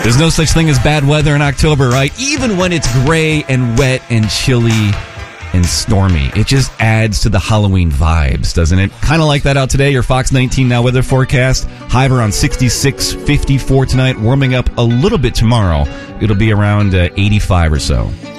There's no such thing as bad weather in October, right? Even when it's gray and wet and chilly and stormy. It just adds to the Halloween vibes, doesn't it? Kind of like that out today. Your Fox 19 Now weather forecast. High around 66, 54 tonight. Warming up a little bit tomorrow. It'll be around 85 or so.